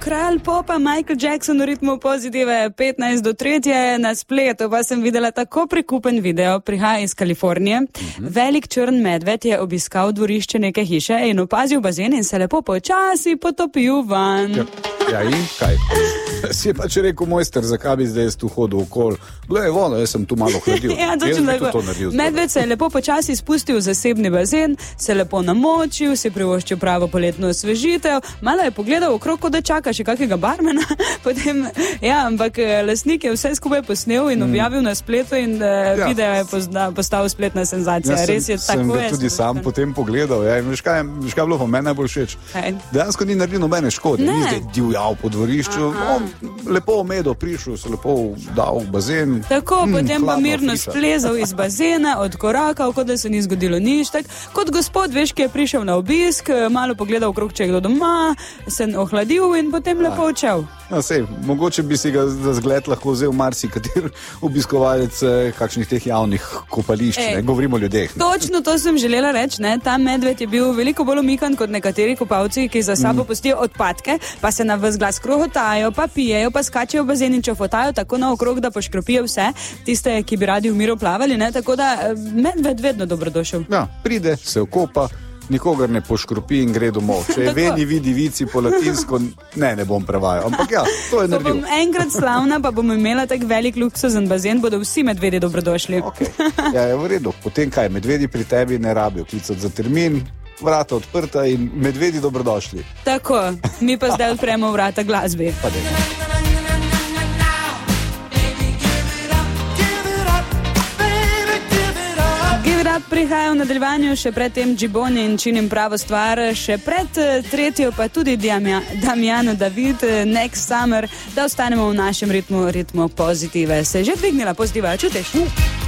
kralj popa Michael Jackson v ritmu pozitive 15:03 na spletu, pa sem videla tako prikupen video, prihaja iz Kalifornije. Velik črn medved je obiskal dvorišče neke hiše in opazil bazen in se lepo počasi potopil van. Ja, in kaj? Si je pač rekel, mojster, zakaj bi zdaj tu hodil okoli? Glej, vono, jaz sem tu malo hladil. Ja, medved se je lepo počasi spustil v zasebni bazen, se lepo namočil, si privoščil pravo poletno osvežitev, malo je pogledal okrog, kot da čaka še kakega barmena, potem, ja, ampak lastnik je vse skupaj posnel in objavil na spletu in video je postal spletna senzacija. Ja, res je tako. Sem ga tudi sam potem pogledal, ja, in veš kaj bilo pa meni najbolj všeč? Dejansko ni naredil nobene škode, ni zdaj divjal po dvorišču, lepo omedo prišel, se lepo dal v bazen. Tako, potem pa mirno splezal iz bazena, odkorakal, kot da se ni zgodilo nič. Tak, kot gospod, veš, ki je prišel na obisk, malo pogledal okrog, če je kdo doma, se ohladil in potem lepo odšel. No, sej, mogoče bi si ga za zgled lahko vzel marsikater obiskovalec kakšnih teh javnih kopališč, ne govorimo o ljudeh. Ne? Točno to sem želela reči, ne? Ta medved je bil veliko bolj omikan kot nekateri kopalci, ki za sabo pustijo odpadke, pa se na ves glas krohotajo, pa pijejo, pa skačejo v bazen in čofotajo tako naokrog, da poškropijo vse tiste, ki bi radi v miru plavali, ne? Tako da medved vedno dobrodošel. Ja, pride, se okopa, nikogar ne poškropi in gre domov. Če je veni vidi vici po latinsko, ne bom prevajal. Ampak ja, to je naredil. Bom enkrat slavna, pa bom imela tak velik luksuzen bazen, bodo vsi medvedi dobrodošli. Okay. Ja, je v redu. Potem kaj, medvedi pri tebi ne rabijo klicati za termin, vrata odprta in medvedi dobrodošli. Tako, mi pa zdaj odpremo vrata glasbi. Prihaja v nadaljevanju, še pred tem Džiboni in Činim pravo stvar, še pred tretjo pa tudi Damjano David, Next Summer, da ostanemo v našem ritmu pozitive. Se je že dvignila pozitiva, čutiš?